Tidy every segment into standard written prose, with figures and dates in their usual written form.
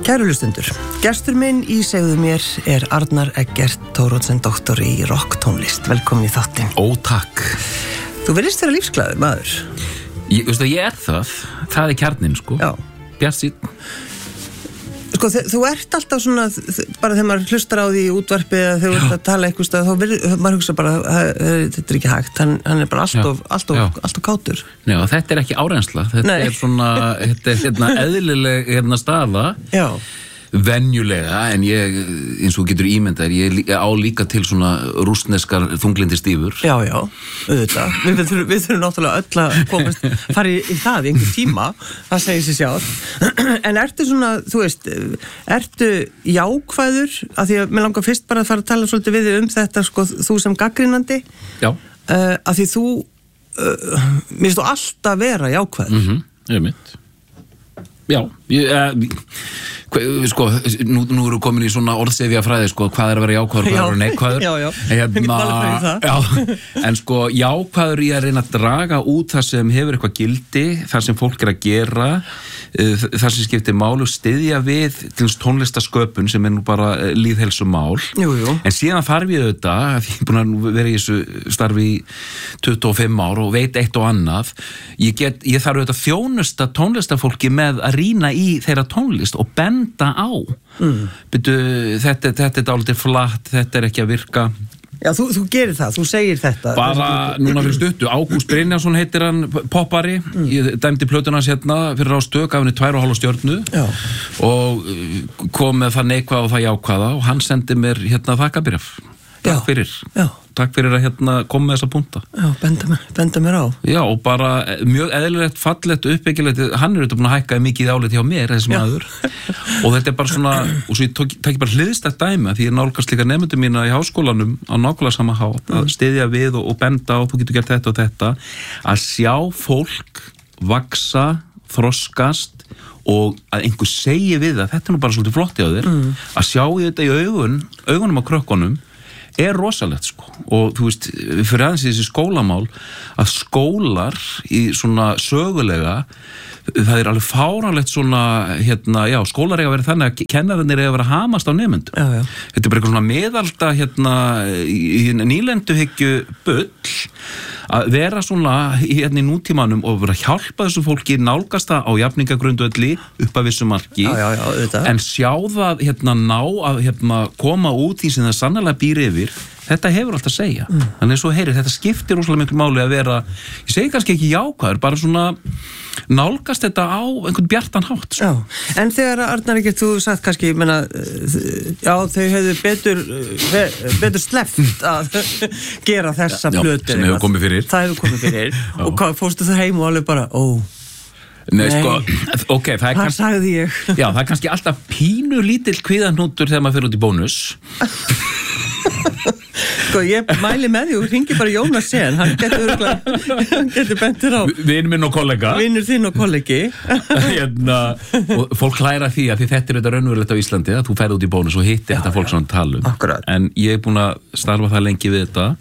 Kæru hlustendur, gestur minn í Segðu mér Arnar Eggert Thoroddsen, doktor í rocktónlist. Velkomin í þáttinn. Ó, takk. Þú virðist vera lífsglaður maður. Ég það kjarninn, sko. Já. Bjartsýnn. Sko, þú ert alltaf svona, bara þegar maður hlustar á því í útvarpi eða þegar þú ert að tala eitthvað stað, þá maður hugsa bara, þetta ekki hægt, hann bara alltof kátur. Já, þetta ekki árensla, þetta svona, þetta eðlileg staða. Já. Venjulega, en ég, eins og getur ímyndar, ég á líka til svona rússneskar þunglyndisdýfur. Já, auðvitað. Við þurfum náttúrulega öll að komast, fara í það í einhver tíma, það segir sér sjálf. En ertu svona, þú veist, ertu jákvæður, af því að mér langar fyrst bara að fara að tala svolítið við þig þetta, sko, þú sem gagnrýnandi. Já. Af því þú, mér finnst þú alltaf vera jákvæður. Ég mitt. Já, sko, nú eru komin í svona orðsefjafræði, sko, hvað að vera jákvæður, hvað að vera neikvæður. Já. En sko, jákvæður í að reyna að draga út það sem hefur eitthvað gildi, það sem fólk að gera, það sem skiptir málu, styðja við til tónlistasköpun sem nú bara lýðheilsumál. Jú. En síðan þarf ég þetta, því ég er búin að vera í þessu starfi í 25 ár og veit eitt og annað, ég þarf auðvitað að þjónusta tónlistafólki með að rýna í þeirra tónlist og benda á. Þetta dálítið flatt, þetta ekki að virka. Já, þú gerir það, þú segir þetta. Bara núna fyrir stuttu, Ágúst Brynjarsson heitir hann, poppari, ég dæmdi plötuna hans fyrir Rás2, gaf henni 2,5 stjörnu og kom með það neikvæða og það jákvæða og hann sendi mér þakkabréf. Takk fyrir. Já. Takk fyrir að koma með þessa punta. Já, benda mér á. Já, og bara mjög eðlilegt, fallegt, uppbyggilegt, hann auðvitað búin að hækka mikið álið hjá mér, þessi maður. Og þetta bara svona, og svo ég tek bara hliðstætt dæmi, því ég nálgast líka nemendum mína í háskólanum á nákvæmlega sama hátt, að styðja við og benda á, þú getur gert þetta og þetta, að sjá fólk vaksa, þroskast og að einhver segi við það, þetta nú bara svolítið flott hjá þér, að sjá þetta í augunum á krökkunum, rosalegt, sko, og þú veist, fyrir aðeins í þessi skólamál að skólar í svona sögulega, það alveg fáránlegt svona, skólar eiga að vera þannig að kennararnir eiga að vera að hamast á nemendum. Þetta bara eitthvað svona meðalda í nýlenduhyggju bull að vera svona í nútímanum og vera að hjálpa þessu fólki nálgast það á jafningagrundvelli upp að vissu marki, en sjá það ná að koma út í sem það sannarlega býr yfir, þetta hefur allt að segja. Þannig svo þetta skiptir rosalega miklu máli að vera, ég segi kannski ekki jákvæður, bara svona nálgast þetta á einhvern bjartan hátt. Já, en þegar Arnar Eggert, þú sagt kannski, já, þau hefðu betur sleppt að gera þessa plötur. Sem hefur komið fyrir. Það hefur komið fyrir. Og hvað fórstu það heim og alveg bara, Nei, sko, ok, það sagði ég. Já, það kannski alltaf pínu lítill kvíðahnútur þegar maður fyrir út í bónus. Sko, ég mæli með því og hringi bara Jónas sen, hann getur bentur á. Vinur minn og kollega. Vinur þinn og kollegi. Og fólk hlæra því að þetta þetta raunverulegt á Íslandi, að þú ferð út í bónus og hitti þetta fólk svona talum. Akkurat. En ég búin að starfa það lengi við þetta.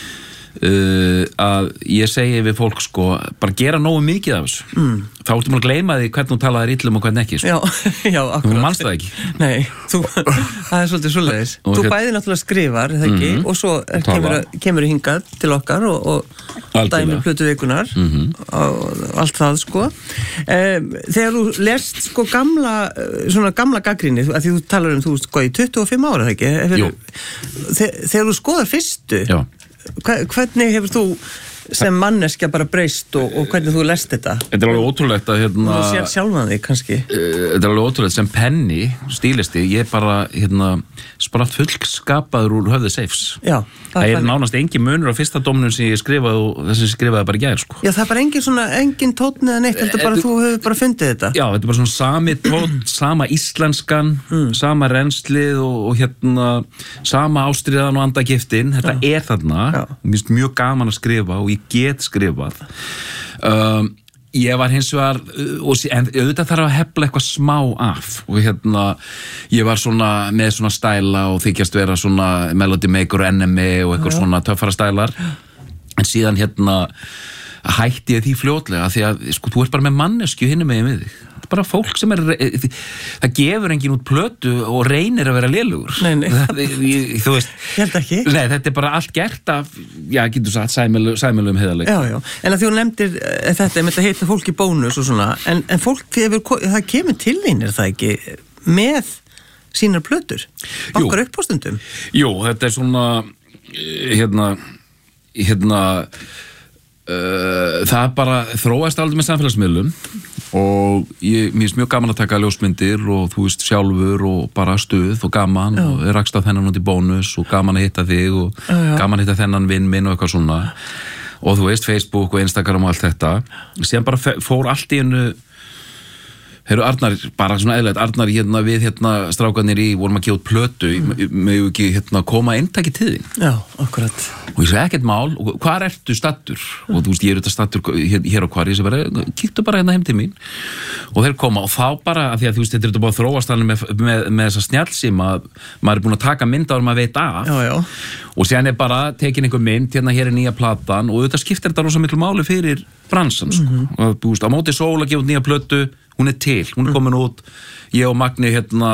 Að ég segi við fólk, sko, bara gera nógu mikið af þessu. Þá ertu maður að gleyma því hvernig þú talaðir illum og hvernig ekki, sko. Já, akkurat. Þú manst það ekki. Nei, það svolítið svoleiðis. Þú bæði náttúrulega skrifar, það ekki, og svo kemur hingað til okkar og dæmi plötu vikunar og allt það, sko. Þegar þú lest, sko, gamla gagnrýni, að því þú talar þú, sko, í 25 ára, það ekki? Jú. Þegar þú skoðar fyrstu, hvernig hefur þú sem manneskja bara breyst og hvernig þú lest þetta? Þetta alveg ótrúlegt að þú sér sjálfan þig kannski. Þetta alveg ótrúlegt sem penni, stílisti, ég bara spratt fullskapaður úr höfði seifs. Já. Það nánast engin munur á fyrsta dómnum sem ég skrifaði og þess að ég skrifaði bara í gær, sko. Já, það bara engin tónn eða neitt, þetta bara þú hefur bara fundið þetta. Já, þetta bara svona sami tónn, sama íslenskan, sama renslið og sama ástriðan og andagiftin, þetta þarna, mér finnst mjög gaman að skrifa og ég get skrifað. Ég var hins vegar, en auðvitað þarf að hefla eitthvað smá af og ég var svona með svona stæla og þykjast vera svona Melody Maker og NME og eitthvað svona töffara stælar, en síðan hætti ég því fljótlega því að, sko, þú ert bara með mannesku hinum megin við þig. bara fólk sem það gefur enginn út plötu og reynir að vera lélugur. Nei. Þú veist. Ég held ekki. Nei, þetta bara allt gert af, getur sagt, sæmilegum heiðarleik. Já. En að þú nefndir þetta heita fólk í bónus og svona, en fólk, það kemur til þín, það ekki, með sínar plötur? Bankar upp á stundum? Jú, þetta svona, það bara þróast aldrei með samfélagsmiðlum og mér finnst mjög gaman að taka ljósmyndir og þú veist sjálfur og bara stuð og gaman og rakst á þennan út í bónus og gaman að hitta þig og gaman að hitta þennan vinn minn og eitthvað svona og þú veist Facebook og Instagram og allt þetta sem bara fór allt í einu Arnar, bara svona eðlægt, Arnar við strákarnir vorum að gefa út plötu með ekki koma eintaki til þín. Já, akkurat. Og ég segi ekkert mál, og hvar ertu stattur? Og þú veist, ég þetta stattur hér og hvar, ég segi bara, kíktu bara heim til mín. Og þeir koma, og þá bara, af því að þú veist, þetta bara þróast alveg með þessa snjallsíma, maður búin að taka mynd áður maður veit af. Já. Og síðan bara tekin einhver mynd, hér nýja platan, og þetta skiptir þetta rosa miklu máli fyrir bransan, sko. Og þú veist, á móti sól að gefa út nýja plötu, hún til, hún komin út ég og Magni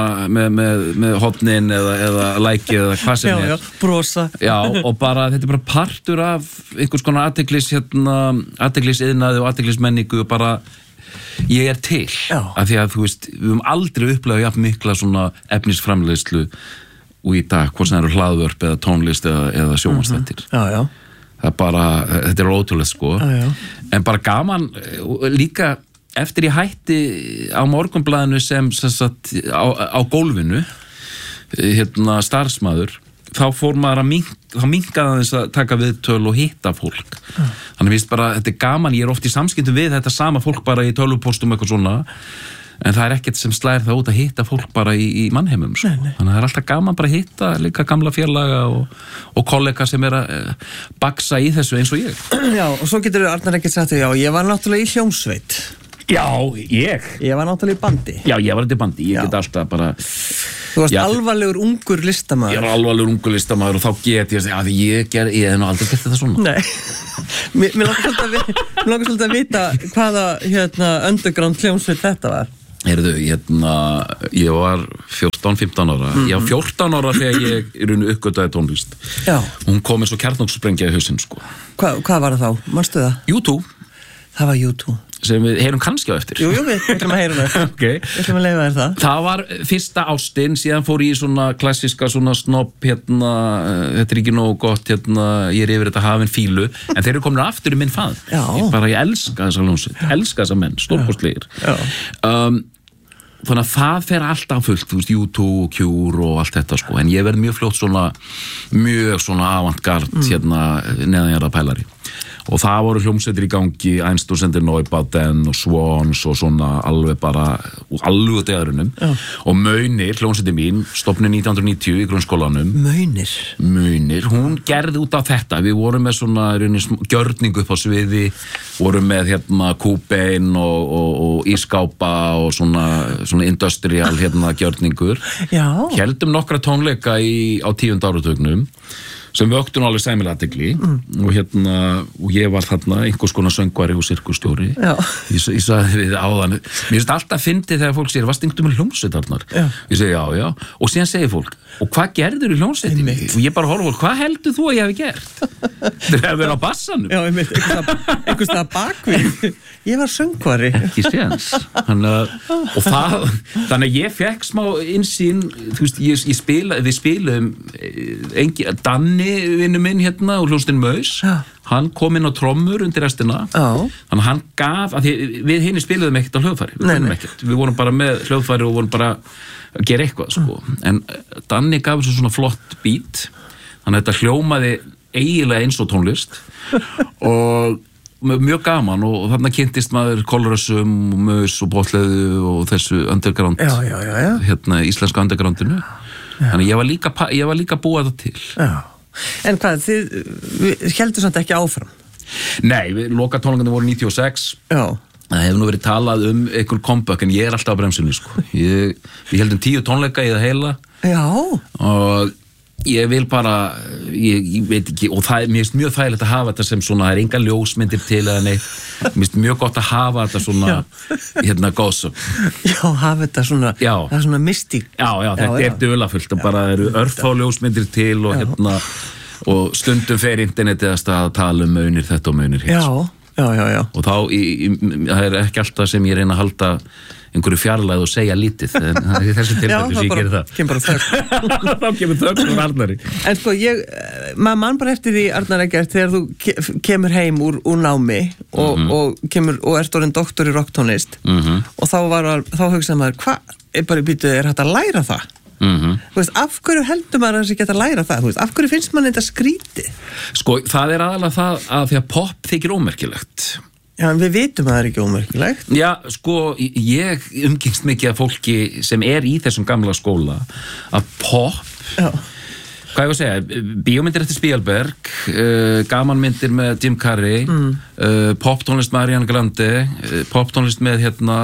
með hotnin eða læki eða hvað sem já, brosa og bara, þetta bara partur af einhvers konar athyglis-iðnaði og athyglismenningu og bara, ég til af því að þú veist, við höfum aldrei upplegað jafn mikla svona efnisframleiðslu og í dag, hvort sem eru hlaðvörp eða tónlist eða sjónvarpsþættir það bara, þetta ótrúlegt sko en bara gaman líka eftir ég hætti á Morgunblaðinu sem sagt á gólfinu starfsmaður þá fór maður þá minnkaði þess að taka viðtöl og hitta fólk þannig víst bara, þetta gaman, ég oft í samskiptum við þetta sama fólk bara í tölvupóstum eitthvað svona en það ekkert sem slæðir það út að hitta fólk bara í mannheimum sko. Þannig að það alltaf gaman bara að hitta líka gamla félaga og kollega sem að baksa í þessu eins og ég Já, og svo getur Arnar ekkert sagt ég var náttúrulega í hljómsveit Já, ég var náttúrulega í bandi Já, ég var í bandi, ég get alltaf bara Þú varst alvarlegur ungur listamaður Ég var alvarlegur ungur listamaður og þá get ég að ég hef nú aldrei gert þetta svona Nei, mér langar svolítið að vita hvaða underground hljómsveit þetta var Heyrðu, ég var 14-15 ára Ég var 14 ára þegar ég uppgötaði tónlist Já Hún kom eins og kjarnorkusprengja í hausinn sko Hvað var það þá? Manstu það? U2 Það var U2 sem við heyrum kannski á eftir Jú, við ætlum að heyra það okay. Við ætlum að leyfa þér það Það var fyrsta ástin, síðan fór ég svona klassiska svona snopp þetta ekki nógu gott ég yfir þetta hafinn fílu en þeir eru komin aftur í minn fað ég elska þessa hljómsveit, elska þessa menn stórkostlegir þannig að það fer alltaf fullt þú veist, U2 og Cure og allt þetta sko en ég verð mjög fljótt mjög svona avantgard neðanjarða pælari og það voru hljómsveitir í gangi Einstúrsendir Neubaden og Swans og svona alveg bara alveg degarunum og Maunir, hljómsveitir mín stofnuð 1990 í grunnskólanum Maunir, hún gerði út af þetta við vorum með svona gjörning upp á sviði, vorum með Kúbein og ískápa og svona industrial gjörningur héldum nokkra tónleika á 10. áratugnum sem vöktu alveg sæmilega athygli og ég var þarna einhvers konar söngvari og sirkustjóri ég sagði við áðan mér finnst alltaf fyndið þegar fólk segir varst einhvern með hljómsveit Arnar ég segi já og síðan segir fólk og hvað gerður í hljómsveitinni og ég bara horfa hvað heldur þú að ég hef gert þeir hefur verið á bassanum já einhvers það bakvið ég var söngvari ekki séns þannig að ég fekk smá innsýn þú veist við spilaðum Danni vinnu minn og hljómsveitin Maus hann kom inn á trommur undir restina þannig að hann gaf að við hinni spiluðum ekkert á hljóðfæri við vorum bara með hljóðfæri og vorum bara að gera eitthvað sko. En Danni gaf þessu svona flott beat þannig að þetta hljómaði eiginlega eins og tónlist og mjög gaman og þarna kynntist maður Kolrössum og Maus og Botleðu og þessu underground íslenska undergroundinu þannig ég var líka búið það til En hvað, þið heldur samt ekki áfram? Nei, loka tónleikandi voru 96 það hefur nú verið talað einhver comeback en ég alltaf á bremsunni sko. Við heldum 10 tónleika í það heila og Ég vil bara, ég veit ekki, og það er mjög þægilegt að hafa þetta sem svona, það er enga ljósmyndir til eða neitt, mér finnst mjög gott að hafa þetta svona, gossip. Já, hafa þetta svona, það er svona mystík. Já, þetta er dularfullt og bara eru örfá ljósmyndir til og og stundum fer internetið að tala munir þetta og munir hitt. Já. Og þá, það er ekki alltaf sem ég reyna að halda einhverju fjarlæð og segja lítið, en það er þessi tilfætti sem ég gerir það. Kemur bara þögn. Þá kemur þögn frá Arnari. En sko, maður mann bara eftir því, Arnar Eggert, þegar þú kemur heim úr námi og ert orðinn doktor í rocktónlist og þá hugsaði maður, er hægt að læra það? Þú veist, af hverju heldur maður að þessi geta að læra það? Þú veist, af hverju finnst maður þetta skrítið? Sko, það er aðalega það að því að pop þykir ómerkilegt. Já, en við vitum að það er ekki ómerkilegt. Já, sko, ég umgengst mikið af fólki sem er í þessum gamla skóla að pop, hvað ég var að segja, bíómyndir eftir Spielberg, gamanmyndir með Jim Carrey, poptónlist með Ariana Grande, poptónlist með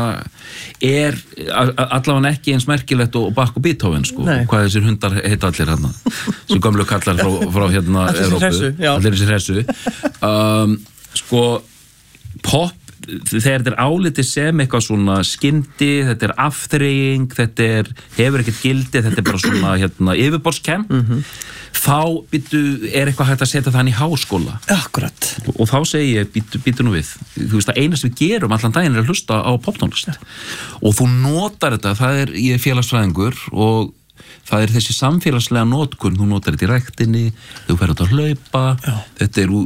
er allavega ekki eins merkilegt og Bach og Beethoven, sko. Hvað þessir hundar heita allir sem gömlu kallar frá Evrópu, allir þessi hressu. Sko, pop, þegar þetta er álitið sem eitthvað svona skyndi, þetta er afþreying, þetta hefur ekkert gildi, þetta er bara svona yfirborðskennt, þá er eitthvað hægt að setja það í háskóla. Akkurat. Og þá segi ég, býtu nú við. Þú veist, það einast við gerum allan daginn er að hlusta á poptónlist. Og þú notar þetta, ég er félagsfræðingur og það er þessi samfélagslega notkun, þú notar þetta í ræktinni, þú fer að hlaupa, þetta er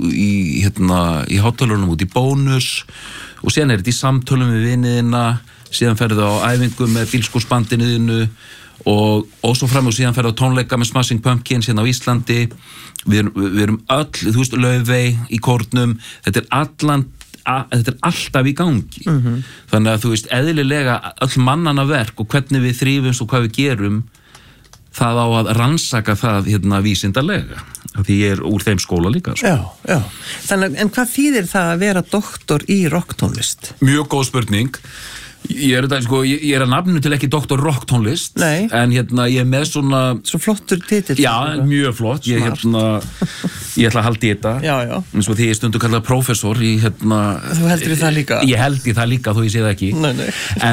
í hátölunum út í bónus og síðan er þetta í samtölum við viniðina, síðan ferðu á æfingu með bílskúrsbandinuðinu og svo fram og síðan ferðu á tónleika með Smashing Pumpkins hérna á Íslandi, við erum öll, þú veist, Laufey í kórnum, þetta er alltaf í gangi. Þannig að þú veist, eðlilega öll mannanna verk og hvernig við þrífumst og hvað við gerum, það á að rannsaka það vísindarlega, því ég er úr þeim skóla líka. Já. Þannig, en hvað þýðir það að vera doktor í rocktónlist? Mjög góð spurning. Ég er að nafninu til ekki doktor rocktónlist, en ég er með svona... Svo flottur titill. Já, mjög flott. Ég ætla að halda í þetta. Já. Eins og því ég stundu kallað prófessor í Þú heldur í það líka? Ég held í það líka, þó ég sé það ekki. Nei.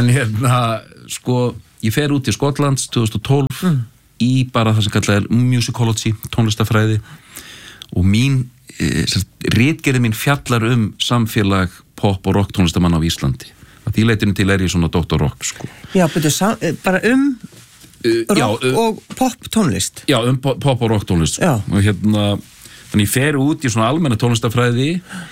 En ég fer út í Skotlands 2012 í bara það sem kallað er musicology, tónlistafræði og ritgerði mín fjallar samfélag pop og rock tónlistamanna á Íslandi. Að því leitinu til ég svona Dr. Rock, sko. Já, bara rock og pop tónlist? Já, pop og rock tónlist, sko. Og þannig ég fer út í svona almenna tónlistafræði,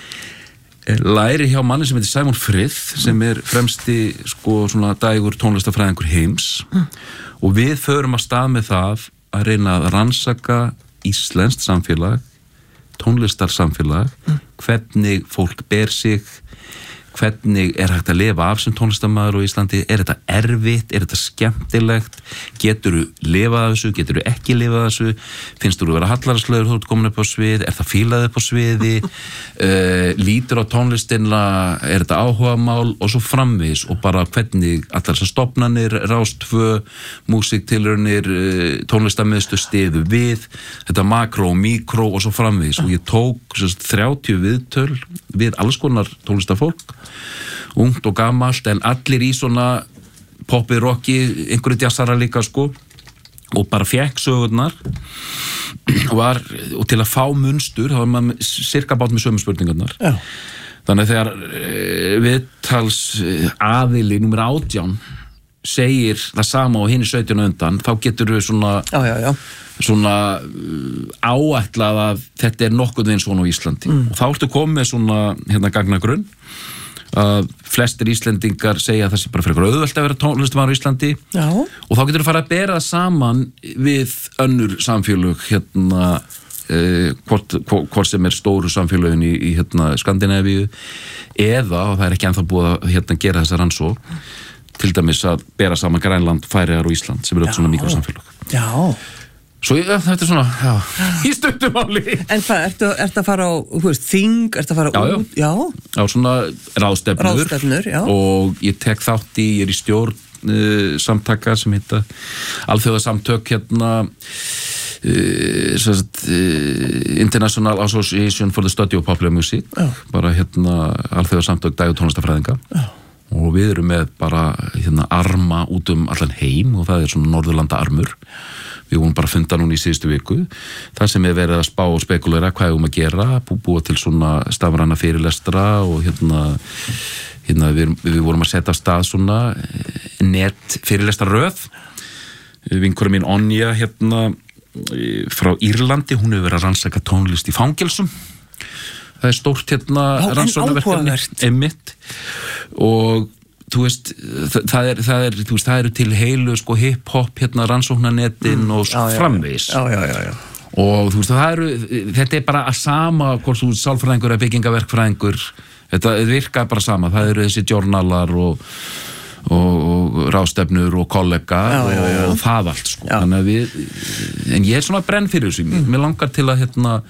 læri hjá manni sem heitir Simon Frith, sem er fremsti, sko, svona dægur tónlistafræðingur heims og við förum að stað með það að reyna að rannsaka íslenskt samfélag, tónlistarsamfélag, hvernig fólk ber sig, hvernig er hægt að lifa af sem tónlistarmaður á Íslandi, er þetta erfitt, er þetta skemmtilegt, geturðu lifað af þessu, geturðu ekki lifað af þessu, finnst þú að vera hallarslögur þú ert komin upp á svið, er það fílað upp á sviði, lítur á tónlistina, er þetta áhugamál og svo framvegis og bara hvernig allar þessar stofnanir, Rás 2, músiktilraunir, tónlistarmiðstöð stiðu við, þetta makró og mikró og svo framvegis og ég tók 30 viðtöl við alls konar tónlistarfólk, ungt og gamalt en allir í svona poppi, rocki, einhverju djassara líka sko og bara fekk sögurnar og til að fá munstur þá var maður cirka bát með sömu spurningarnar. Já. Þannig að þegar viðtals aðili númer 18 segir það sama og hinn 17 undan þá getur við svona áætlað að þetta er nokkuð eins svona á Íslandi og þá ertu komið með svona gagnagrunn að flestir Íslendingar segja að það sé bara fyrir auðvelt að vera tónlistarmaður á Íslandi. Já. Og þá getur þú farið að bera það saman við önnur samfélög hvort sem er stóru samfélögin í Skandinavíu eða, og það er ekki ennþá búið að gera þessa rannsókn, til dæmis að bera saman Grænland, Færeyjar og Ísland sem eru öll svona mikrosamfélög. Já. Svo þetta er svona, í stuttumáli. En hvað, ertu að fara á þing, ertu að fara út? Já. Á svona ráðstefnur, já. Og ég tek þátt ég er í stjórn samtaka sem heita Alþjóðasamtök International Association for the Study of Popular Music bara alþjóðasamtök dag- og tónlistafræðinga og við erum með bara arma út allan heim og það svona Norðurlanda armur. Við vorum bara að funda núna í síðustu viku. Það sem verið að spá og spekulera hvað að gera, búa til svona stafræna fyrirlestra og við vorum að setja af stað svona net fyrirlestarröð. Vinkona mín Onja frá Írlandi, hún hefur verið að rannsaka tónlist í fangelsum. Það stórt rannsóknarverkefni einmitt og þú veist, það eru til heilu hip-hop rannsóknarnetin og framvegis. Já. Og þú veist, þetta bara að sama hvort þú sálfræðingur eða byggingaverkfræðingur, þetta virkar bara sama. Það eru þessi journalar og ráðstefnur og kollega og það allt Þannig að en ég svona brenn fyrir þessu. Mér langar til að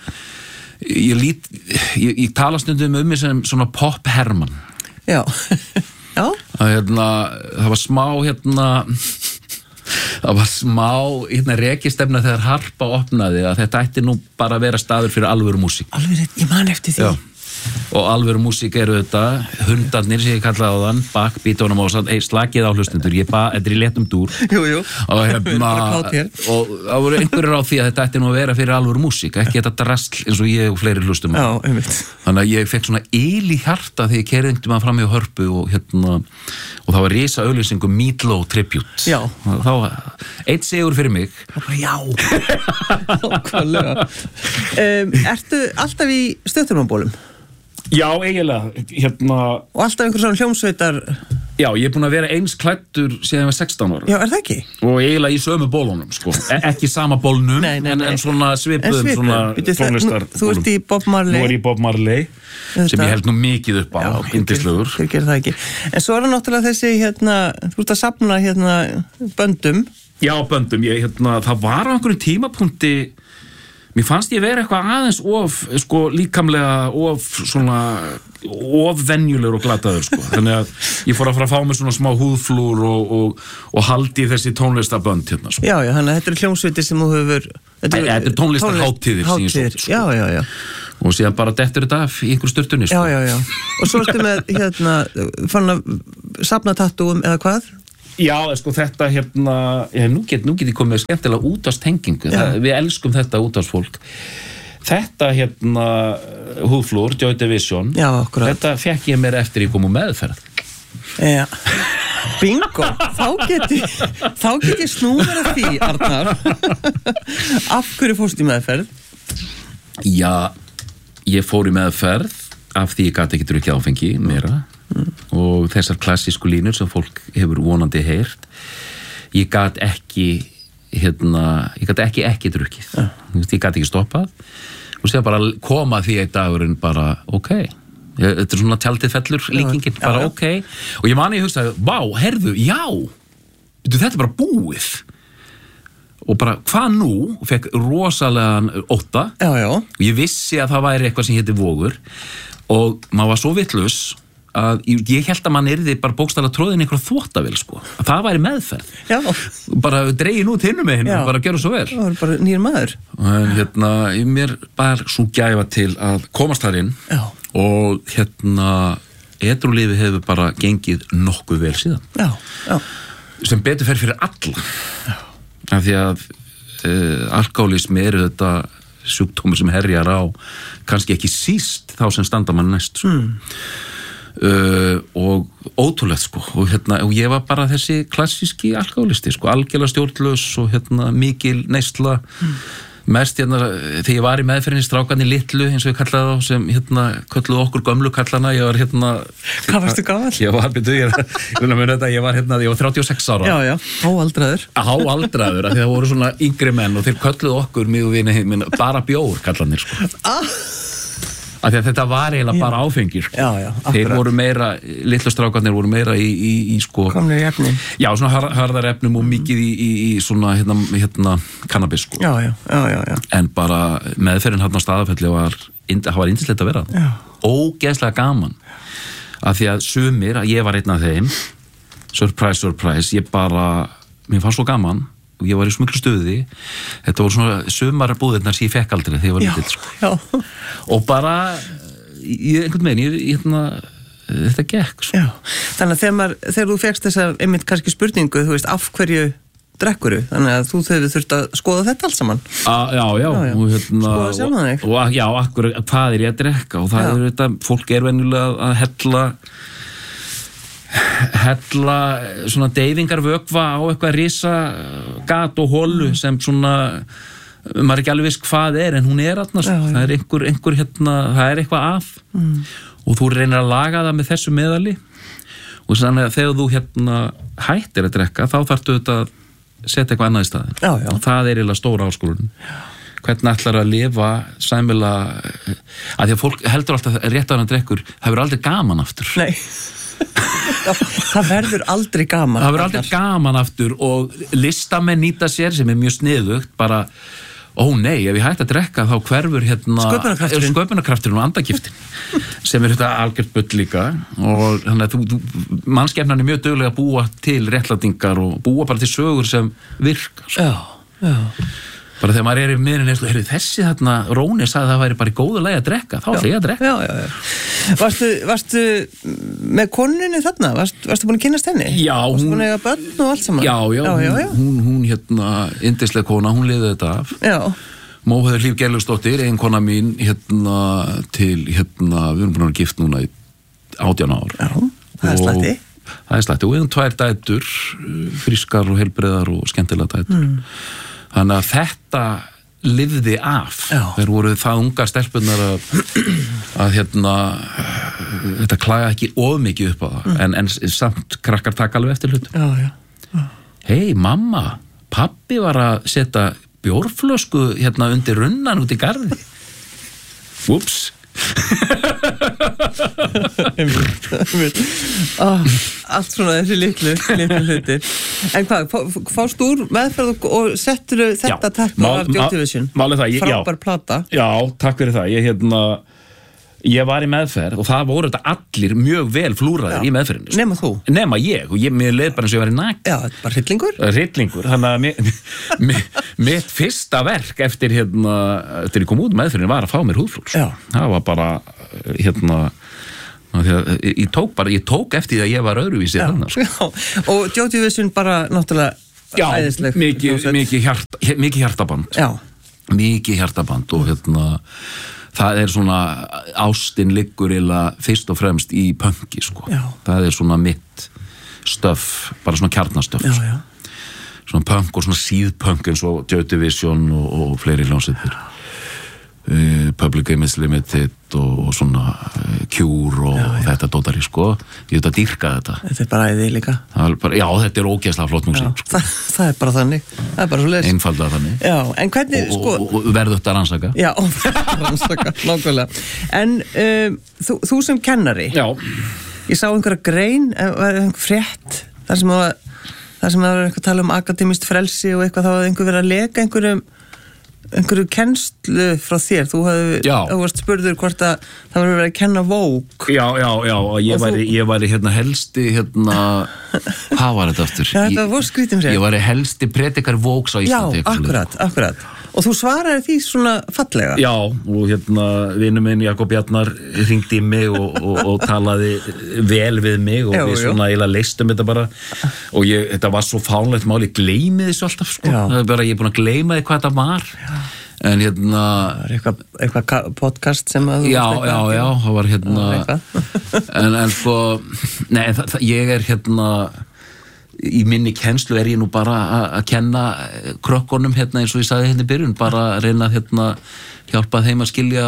ég tala stundum mig sem svona pop-hermann. Já. Það var smá rekistefna þegar Harpa opnaði að þetta ætti nú bara að vera staður fyrir alvöru músík. Alveg, ég man eftir því. Já. Og alvöru músík eru þetta hundarnir sem ég kallaði á þann bakbítónum og slakið á hlustundur þetta í léttum dúr Jú. og það voru einhverjur á því að þetta ætti nú að vera fyrir alvöru músík ekki þetta drasl eins og ég og fleiri hlustum þannig að ég fekk svona í hjarta þegar ég keyrði maður fram hjá Hörpu og það var risa auglýsing Meatloaf Tribute þá eitt sigur fyrir mig Já Ertu alltaf í stöðtunarbólum? Já, eiginlega, Og alltaf einhver svona hljómsveitar... Já, ég er búin að vera eins klæddur síðan ég var 16 ára. Já, er það ekki? Og eiginlega í sömu bólunum, Ekki sama bólnum, en svona svipuðum, svona tónlistar. Þú ert í Bob Marley. Nú er ég Bob Marley, sem ég held nú mikið upp á, yndislegur. Þér gerir það ekki. En svo er það náttúrulega þessi, þú ert að safna, böndum. Já, böndum. Það var á einhverjum tímapunkti mér fannst ég vera eitthvað aðeins líkamlega of venjulegur og glataður þannig að ég fór að fara að fá mér svona smá húðflúr og haldi þessi tónlistabönd Já, þannig að þetta er hljómsveitir sem þú hefur Þetta er tónlistarhátíðir Já og síðan bara dettur þetta af í einhverju sturtunni Já og svo ertu með fann að safna tattúum eða hvað? Já, þetta nú get ég komið skemmtilega útvarstengingu við elskum þetta útvarsfólk þetta húðflúr, Joy Division þetta fekk ég mér eftir ég kom úr meðferð Já Bingo, þá get ég snúður af því, Arnar Af hverju fórstu í meðferð? Já, ég fór í meðferð af því ég gat ekki drukkið áfengi meira og þessar klassísku línur sem fólk hefur vonandi heyrt ég gat ekki drukkið ég gat ekki stoppað og sér bara koma því einn dagurinn bara þetta er svona tjaldið fellur líkingin bara og ég hugsaði, vá, herðu, já þetta er bara búið og bara, hvað nú? Og fekk rosalegan ótta og ég vissi að það væri eitthvað sem héti vogur og maður var svo vitlaus að ég held að mann yrði bara bókstaflega tróðin einhver þvottavél að það væri meðferð bara dregin út hinum með hinn bara gera svo vel það var bara nýr maður en mér bara svo gæfa til að komast þar inn og edrúlífi hefur bara gengið nokkuð vel síðan sem betur fer fyrir alla af því að alkohólismi eru þetta sjúkdómur sem herjar á kannski ekki síst þá sem standa mann næst og ótrúlegt og ég var bara þessi klassíski alkohólisti algjörlega stjórnlaus og mikil neysla mest þegar ég var í meðferðinni strákarnir litlu eins og ég kallaði þá sem kölluðu okkur gömlu kallana ég var Hvað varstu gamall? Ég var 36 ára Já, háaldraður Háaldraður, af því það voru svona yngri menn og þeir kölluðu okkur mig og vini bara bjór kallanir af því að þetta var eiginlega bara áfengir þeir voru meira, litlu strákarnir voru meira í komnir í efnum já, svona harðar efnum og mikið í svona kannabis já. En bara meðferðin á Staðarfelli var yndislegt að vera ógeðslega gaman af því að sumir, að ég var einn af þeim surprise, ég bara mér fannst svo gaman ég var í svo miklu stuði, þetta voru svona sumarbúðirnar sem ég fekk aldrei þegar ég var lítill, sko. Og bara, einhvern veginn, þetta gekk, sko. Já, þannig að þegar þú fékkst þessa, einmitt kannski spurningu, þú veist, af hverju drekkuru, þannig að þú þurft að skoða þetta alls saman. Já. Og skoða sjálfan þig. Og já, hvað er ég að drekka? Og það er þetta, fólk er venjulega að hella svona deyfingarvökva á eitthvað risa gat og holu sem svona, maður er ekki alveg viss hvað en hún er þarna, það er einhver það er eitthvað að og þú reynir að laga það með þessu meðali og þannig að þegar þú hættir að drekka, þá þarftu þetta að setja eitthvað annað í staðinn. Og það er eiginlega stóra áskorun. Hvernig ætlar að lifa sæmilega, að því að fólk heldur alltaf rétt á hann drekkur, það verður aldrei gaman aftur. Nei. Það verður aldrei gaman. Það verður aldrei gaman aftur og listamenn nýta sér sem er mjög sniðugt, bara, nei, ef ég hætti að drekka þá hverfur sköpunarkrafturinn og andagiftin sem er þetta algjört bull líka og þannig að mannskepnan er mjög duglega að búa til réttlætingar og búa bara til sögur sem virkar. Já. Bara þegar maður er í miðurinn eins og þessi þarna Róni sagði að það væri bara í góðu lagi að drekka, þá ætla ég að drekka. Já. Varstu með konunni þarna? Varstu búin að kynnast henni? Já. Varstu búin að eiga börn og allt saman? Já. Hún yndisleg kona, hún liði þetta af. Já. Móheiður Hlíf Gerlufsdóttir, eiginkona mín, við erum búin að gift núna í 18 ár. Já, það er slætti. Það er slætti og við erum 2 dætur, frískar og heilbreiðar og skemmtilega dætur. Þannig að þetta lifði af. Þeir voru það ungar stelpunar að þetta klaga ekki of mikið upp á það, en samt krakkar taka alveg eftir hlutum. Já. Hei, mamma, pabbi var að setja bjórflösku undir runnan út í garði. Úps. Allt svona þessi litlu hlutir. En hvað, fást úr meðferð og settur þetta tekno af Joy Division? Frábær plata. Já, takk fyrir það. Ég var í meðferð og það voru þetta allir mjög vel flúraðir í meðferðinu. Nema þú? Nema ég, og mér leið bara eins og ég var í nakt. Já, þetta er bara hryllingur. Hryllingur, þannig að mitt fyrsta verk eftir ég kom út meðferðinu var að fá mér húðflúrs. Það var bara, ég tók eftir því að ég var öðruvísi þannig. Já, og Joy Division bara náttúrulega æðisleg. Já, mikið hjartaband. Já. Mikið hjartaband og það er svona, ástin liggur eða fyrst og fremst í punki, sko. Það er svona mitt stöf, bara svona kjarnastöf. Já. Svona punk og svona síðpunk eins og Joy Division og fleiri hljómsveitir. Public Image Limited og svona Cure og þetta dótari, sko. Ég veit að dýrka þetta. Þetta er bara æði líka. Já, þetta er ógeðslega flott músík, sko. Það er bara þannig. Það er bara svo leys. Einfaldlega þannig. Já, en hvernig, sko... Og verðugt að rannsaka. Já, rannsaka, nákvæmlega. En þú sem kennari... Já. Ég sá einhverja grein, einhver frétt, þar sem það var eitthvað að tala um akademískt frelsi og eitthvað, þá var einhver verið að leka einhverju kennslu frá þér. Þú varst spurður hvort að það var verið að kenna Vogue. Já, og ég væri helsti hvað var þetta aftur? Já, þetta var skrýtum sér. Ég væri helsti predikar Vogues á Íslandi. Já, akkurat. Og þú svaraði því svona fallega. Já, og vinur minn Jakob Bjarnar hringdi í mig og talaði vel við mig og við svona eiginlega leystum þetta bara og þetta var svo fánlegt mál, ég gleymi þessu alltaf, sko. Það er bara, ég er búin að gleyma því hvað þetta var. En eitthvað podcast sem að Já, það var en sko, nei, ég er í minni kennslu er ég nú bara að kenna krökkunum eins og ég sagði í byrjun, bara að reyna að hjálpa þeim að skilja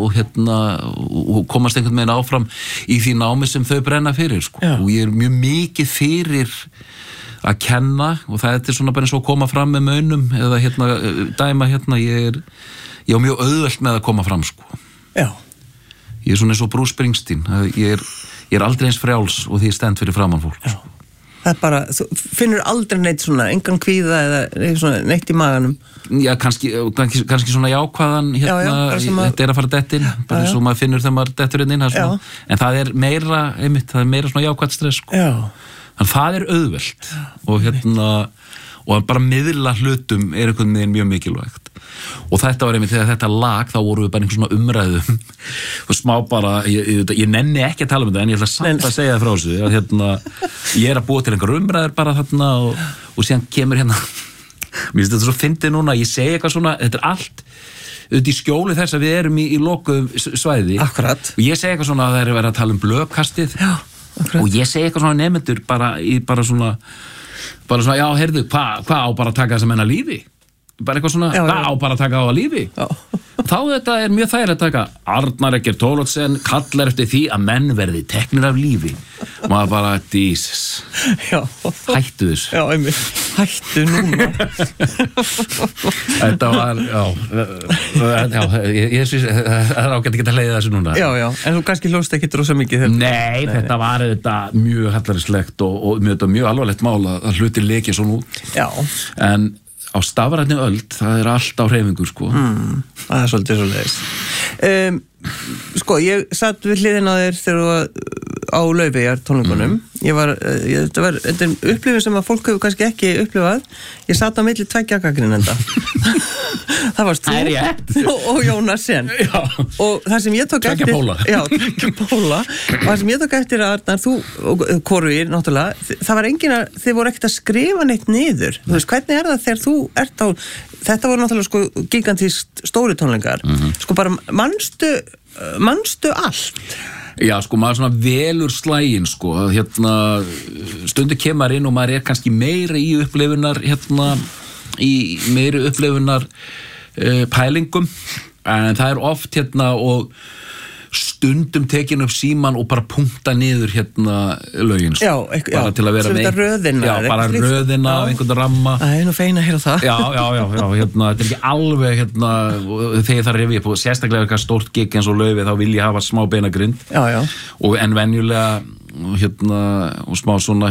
og komast einhvern veginn áfram í því námi sem þau brenna fyrir, sko. Og ég er mjög mikið fyrir að kenna og það er svona bara eins og að koma fram með munum eða dæma ég á mjög auðvelt með að koma fram, sko. Já. Ég er svona eins og Bruce Springsteen, ég er aldrei eins frjáls og því ég stend fyrir framan fólk, sko. Það er bara, þú finnur aldrei neitt svona, engan kvíða eða neitt í maganum? Já, kannski svona jákvæðan, þetta er að fara dettin, bara eins og maður finnur þegar maður dettur inn, en það er meira svona jákvæðt stress, sko. Já. Þannig það auðvelt og bara miðla hlutum einhvern veginn mjög mikilvægt og þetta var einmitt þegar þetta lag þá voru við bara einhvern svona umræðum og smá bara, ég nenni ekki að tala um þetta en ég ætla samt að segja það frá þessu að ég að búa til einhver umræður bara þarna og síðan kemur mér finnst þetta svo fyndið núna, ég segi eitthvað svona, þetta allt auðvitað í skjóli þess að við erum í lokuðum svæði. Akkurat. Og ég segi eitthvað svona að það verið að tala um blöðkastið og ég segi eitthvað svona nemendur bara svona, já, heyrðu, hvað á bara að taka þess að menna lífi? Bara eitthvað svona, hvað á bara að taka á að lífi? Já. Þá þetta mjög þægilegt að taka Arnar Eggert Thoroddsen kallar eftir því að menn verði teknir af lífi. Maður bara, Jesus. Já. Hættu þessu. Já, einmitt. Hættu núna. Þetta var, ég syns, það ágætt ekki að leiða þessu núna. Já, en þú kannski hlóst ekki rosa mikið. Nei, þetta var mjög hallarislegt og mjög alvarlegt mál að hluti leki svona út. Já. En á stafrænni öld, það allt á hreyfingu, sko. Það svolítið svoleiðis. Sko, ég satt við hliðina á þér þegar þú var á Laufeyjar tónleikunum. Þetta var upplifun sem að fólk hefur kannski ekki upplifað. Ég satt á milli tveggja gagnrýnenda. Það varst þú og Jónas Sen. Já. Og það sem ég tók eftir... Tveggja póla. Og það sem ég tók eftir að Arnar, þú og Hvorugir, náttúrulega, það var enginn að þið voru ekkert að skrifa neitt niður. Þú veist, hvernig það þegar þú ert á... Þetta voru náttúrulega sko gigantískt stóri tónleikar. Sko bara manstu allt? Já, sko, maður svona velur slægin, sko, stundu kemur inn og maður kannski meira í uppleifunar, í meiri uppleifunar pælingum, en það oft, og stundum tekin upp síman og bara punkta niður lögin, sko. Bara til að vera með röðina, bara röðina af einhvern ramma. Það nú feina að heyra það. Já, þetta ekki alveg þegar það rifja upp og sérstaklega eitthvað stórt gig eins og Laufey, þá vil ég hafa smá beinagrind. Og en venjulega og smá svona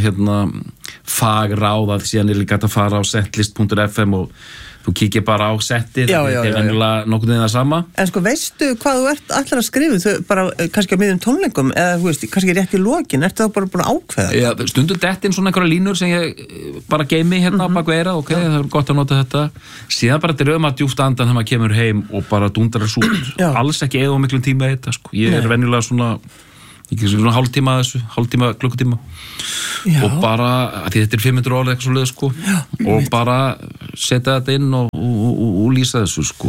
fagráð að síðan líka að fara á setlist.fm og þú kíkir bara á settið, þetta venjulega nokkuð það sama. En sko, veistu hvað þú ætlar að skrifa? Þau bara kannski á miðjum tónleikum eða þú veist, kannski rétt í lokin, ertu þá bara búin að ákveða? Já, stundum dettin svona einhverja línur sem ég bara geymi á baku eyrað, ok, það gott að nota þetta. Síðan bara þetta að djúpt andan þegar maður kemur heim og bara dundrar þessu út. Alls ekki eða miklum tíma þetta, sko. Ég venjulega svona hálftíma þessu, klukkutíma og bara, því þetta 500 orð eitthvað svoleið, sko, og bara setja þetta inn og lýsa þessu, sko.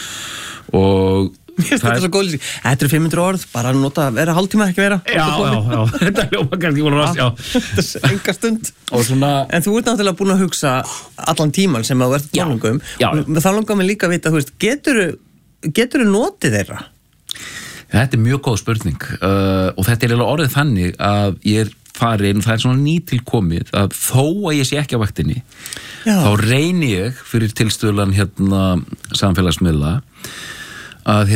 Og þetta svo góð lýsing. Þetta 500 orð, bara nota, vera hálftíma ekki vera. Já, þetta ljóma kannski voru rast, þetta enga stund. En þú ert náttúrulega búin að hugsa allan tíman sem þú ert tónlingum. Þá langar mig líka að vita, þú veist, geturðu notið þeirra? Þetta mjög góð spurning og þetta eiginlega orðið þannig að ég farin, það svona nýtilkomið að þó að ég sé ekki á vaktinni þá reyni ég fyrir tilstöðlan samfélagsmiðla að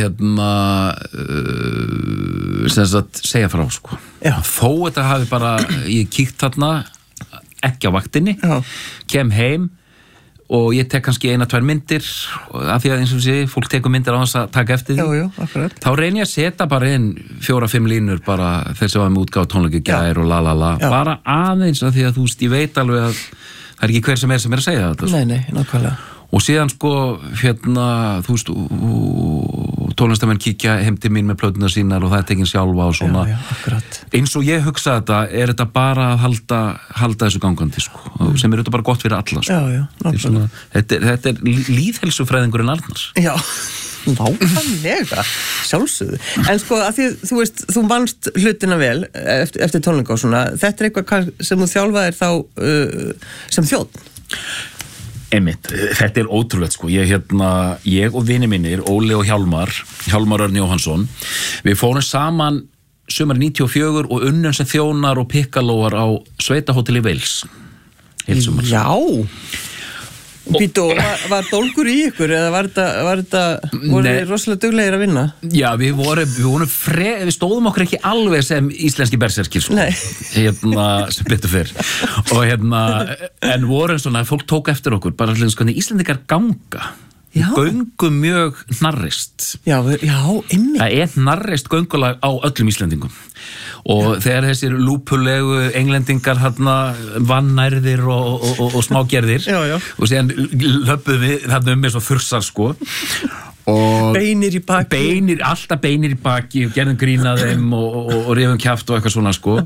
sem sagt segja frá, sko. Þó þetta hafi bara, ég kíkt þarna ekki á vaktinni, kem heim og ég tek kannski 1-2 myndir af því að eins og sé, fólk tekur myndir á þess að taka eftir því. Akkurat. Þá reyni ég að setja bara inn 4-5 línur bara þess að með útgáð tónleiki gær og bara aðeins af því að þú veist, ég veit alveg að það ekki hver sem er að segja þetta. Nei, nákvæmlega. Og síðan sko, þú veist, tónlistamenn kíkja heim til mín með plötuna sínar og það tekin sjálfa og svona. Akkurat. Eins og ég hugsa þetta bara að halda þessu gangandi, sko, sem þetta bara gott fyrir alla, sko. Nákvæmlega. Þetta líðhelsufræðingurinn Arnars. Já, nákvæmlega, sjálfsögðu. En sko, að því, þú veist, þú vannst hlutina vel eftir tónleika og svona, þetta eitthvað sem þú þjálfaðir þá sem þjónn? Einmitt, þetta ótrúlegt, sko. Ég og vini mínir, Óli og Hjálmar Örn Jóhannsson, við fórum saman sumar 94 og unnum sem þjónar og pikkalóar á Sveitahótel í Wales. Já! Býtu, var dólgur í ykkur eða var þetta voru þið rosalega duglegir að vinna? Já, við stóðum okkur ekki alveg sem íslenski berserkir, sko. Nei. Sem betur fyrr. Og en voru svona, fólk tók eftir okkur, bara hvernig Íslendingar ganga. göngum mjög hnarreist. Já, einmitt. Það hnarreist göngulag á öllum Íslendingum og þegar þessir lúpulegu englendingar vannærðir og smágerðir og síðan löpuðum við þarna eins og þursar sko og beinir í baki alltaf beinir í baki og gerðum grín að þeim og rifum kjaft og eitthvað svona sko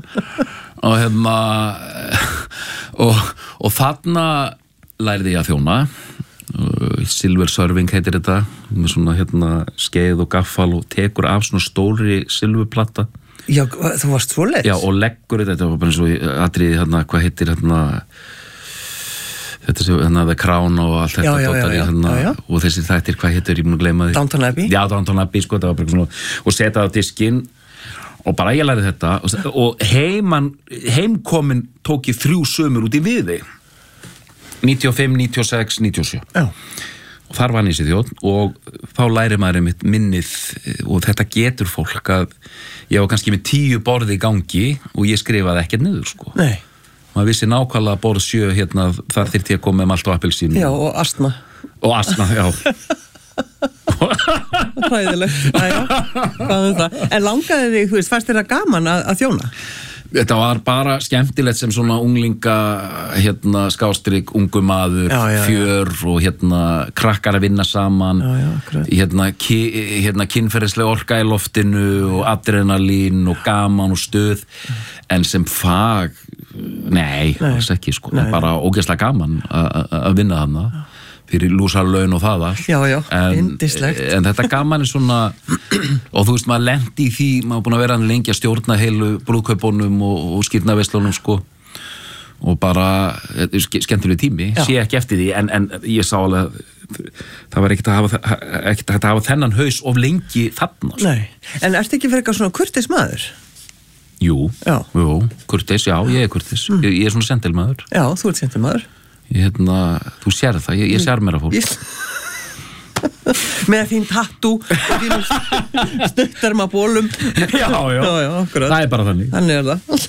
og þarna lærði ég að þjóna silver serving heitir þetta með svona skeið og gaffal og tekur af svona stóri silfurplata. Já, þú varst svoleiðis? Já, og leggur þetta var bara eins og atriði hvað heitir þetta sem The Crown og allt þetta og þessi þættir, hvað heitir, ég mun að gleyma því Downton Abbey? Já, Downton Abbey, sko, það var bara svona og setja það á diskinn og bara ég lærði þetta og heimkomin tók ég 3 sumur út í Viðey 95, 96, 97 og þar vann ég sér þjóðn og þá læri maður minnið og þetta getur fólk að ég var kannski með 10 borði í gangi og ég skrifaði ekkert niður sko. Nei. Maður vissi nákvæmlega borð 7 þar þyrfti ég að koma með malt og appelsínu. Já, og astma. Og astma, já. Hræðilegt, hvað það? En langaði þig, þú veist, fannst þér það gaman að þjóna? Þetta var bara skemmtilegt sem svona unglinga, skástrík, ungu maður, fjör og krakkar að vinna saman, kynferðisleg orka í loftinu og adrenalín og gaman og stuð, en sem fag, nei, þess ekki sko, bara ógeðslega gaman að vinna þarna. Fyrir lúsarlaun og það allt. Já, yndislegt. En þetta gaman svona, og þú veist, maður lendi í því, maður búin að vera lengi að stjórna heilu brúðkaupunum og skírnarveislunum, sko, og bara, skemmtileg tími, sé ekki eftir því, en ég sá alveg, það var ekkert að hafa þennan haus of lengi þarna. Sko. Nei, en ertu ekki fyrir eitthvað svona kurteis maður? Jú, kurteis, já, ég er kurteis, ég er svona sentilmaður. Já, þú ert sentilmaður. Þú sér það, ég sér mér að fólk með þín tattoo og þín stuttarma bólum já, það er bara þannig er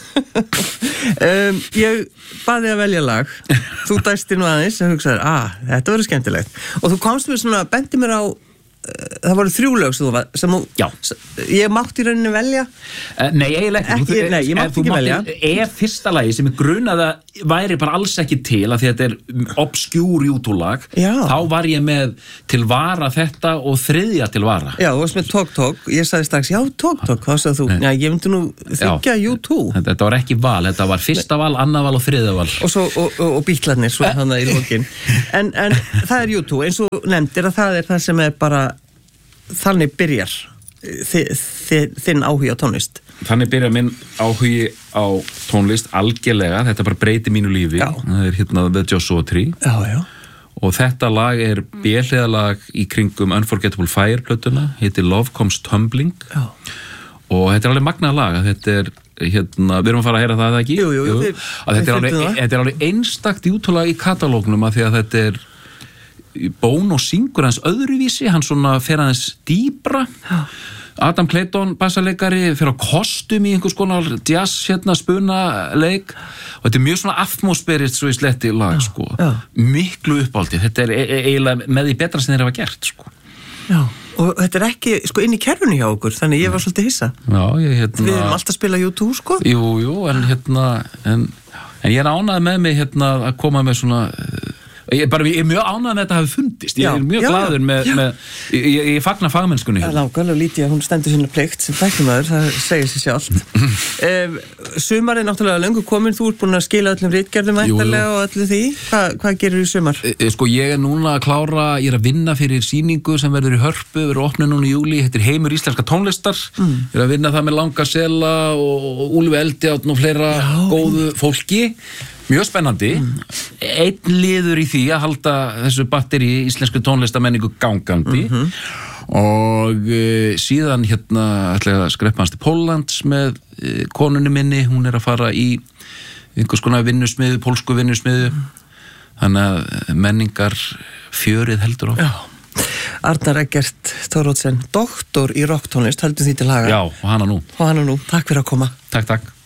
það ég baði að velja lag þú dæstir nú aðeins og hugsaðir, þetta verður skemmtilegt og þú komst með svona, bendi mér á það voru 3 lög sem ég mátti í rauninni velja Nei, eiginlega ekki Nei, ég mátti ekki velja fyrsta lagi sem ég grunaði að væri bara alls ekki til að því þetta er obskjúr YouTube-lag þá var ég með til vara þetta og 3. til vara Já, þú varst með Tok, ég sagði strax já, Tok, þá sagði þú, já, ég myndi nú þykja YouTube Þetta var ekki val, þetta var fyrsta val, annað val og 3. val Og Bítlarnir, svo þannig í lokin en það er YouTube, eins og nefndir að það er það sem er bara þannig byrjar þinn áhugi á tónlist Þannig byrjar minn áhugi á tónlist algjörlega, þetta bara breyti mínu lífi það er The Joshua Tree og þetta lag er B-hliðalag í kringum Unforgettable Fire plötuna, heitir Love Comes Tumbling og þetta er alveg magnað lag þetta er, við erum að fara að heyra það ekki? Jú, þetta er alveg einstakt YouTube-lag í katalógnum að því að þetta er Bono syngur hans öðruvísi, hann svona fer hans dýbra Adam Clayton, bassaleikari, fer á kostum í einhvers konar jazz spunaleik og þetta er mjög svona atmosfærist svo í sletti lag sko miklu uppáldið, þetta er eiginlega með því betra sem þeir hafa gert sko Já, og þetta er ekki sko inn í kerfinu hjá okkur, þannig ég var svolítið hissa Já, við erum alltaf að spila YouTube sko Jú, en ég er ánægð með mig að koma með svona Ég er mjög ánægð með þetta hafi fundist ég er mjög glaður með ég fagna fagmennskunni Það er nákvæmlega lítið að hún stendur sína plikt sem tæknumæður, það segir sér sjálft Sumarið náttúrulega löngu komin þú ert búin að skila öllum ritgerðum væntanlega og öllu því, hvað gerir í sumar? Sko ég er núna að klára ég er að vinna fyrir sýningu sem verður í Hörpu verður opnuð núna í júlí, þetta er Heimur íslenska tónlistar ég er að vinna það með Langa Sela og Úlfi Eldjárn og fleira góðu fólki Mjög spennandi, einn liður í því að halda þessu batteri í íslensku tónlistamenningu gangandi og síðan ætla ég að skreppa hans til Póllands með konunni minni, hún er að fara í einhvers konar vinnusmiðu, pólsku vinnusmiðu, þannig að menningar fjörið heldur á. Já, Arnar Eggert Thoroddsen, doktor í rocktónlist, heldur því til haga. Já, og hana nú. Takk fyrir að koma. Takk.